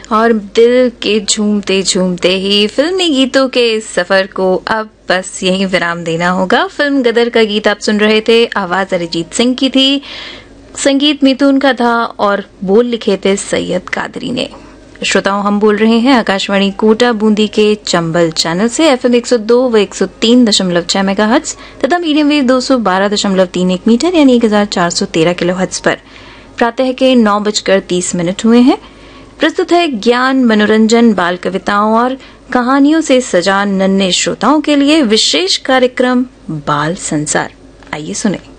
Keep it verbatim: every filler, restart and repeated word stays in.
और दिल के झूमते झूमते ही फिल्मी गीतों के इस सफर को अब बस यहीं विराम देना होगा। फिल्म गदर का गीत आप सुन रहे थे, आवाज अरिजीत सिंह की थी, संगीत मिथुन का था और बोल लिखे थे सैयद कादरी ने। श्रोताओं, हम बोल रहे हैं आकाशवाणी कोटा बूंदी के चंबल चैनल से एफएम एक सौ दो व एक सौ तीन दशमलव छह मेगाहर्ट्ज तथा मीडियम वेव दो सौ बारह दशमलव तीन एक मीटर यानी एक हजार चार सौ तेरह किलोहर्ट्ज पर। प्रातः के नौ बजकर तीस मिनट हुए हैं। प्रस्तुत है ज्ञान, मनोरंजन, बाल कविताओं और कहानियों से सजा नन्हे श्रोताओं के लिए विशेष कार्यक्रम बाल संसार। आइए सुने।